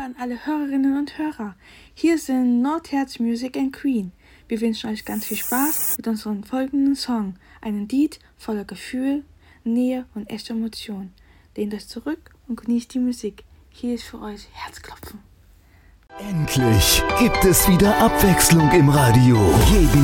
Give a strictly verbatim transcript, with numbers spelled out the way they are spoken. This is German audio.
an alle Hörerinnen und Hörer. Hier sind Nordherz Music and Queen. Wir wünschen euch ganz viel Spaß mit unserem folgenden Song. Einen Lied voller Gefühl, Nähe und echter Emotion. Lehnt euch zurück und genießt die Musik. Hier ist für euch Herzklopfen. Endlich gibt es wieder Abwechslung im Radio. Jeden